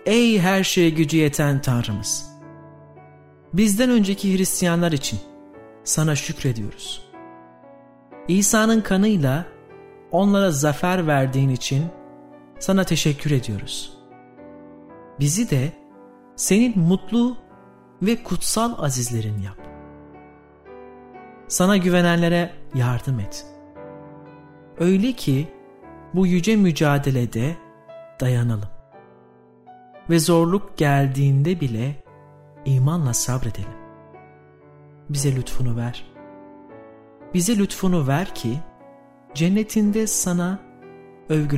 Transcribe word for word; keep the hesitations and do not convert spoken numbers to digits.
Ey her şeye gücü yeten Tanrımız! Bizden önceki Hristiyanlar için sana şükrediyoruz. İsa'nın kanıyla onlara zafer verdiğin için sana teşekkür ediyoruz. Bizi de senin mutlu ve kutsal azizlerin yap. Sana güvenenlere yardım et. Öyle ki bu yüce mücadelede dayanalım. Ve zorluk geldiğinde bile imanla sabredelim. Bize lütfunu ver. Bize lütfunu ver ki cennetinde sana övgüler